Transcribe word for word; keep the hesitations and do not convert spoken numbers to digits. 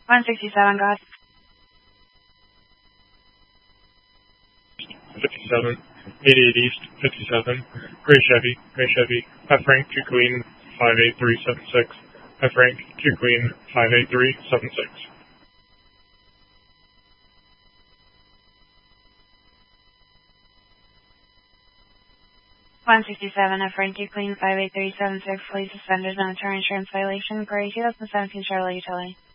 one sixty-seven, go ahead. fifty-seven, eighty-eight East, fifty-seven, Gray Chevy, Gray Chevy, F Frank, two Queen, five eight three seven six, F Frank, two Queen, five eight three seven six. one sixty-seven, F Frank, two Queen, five eight three seven six, police suspended, no terror insurance violation, Gray two thousand seventeen Charlotte Utility.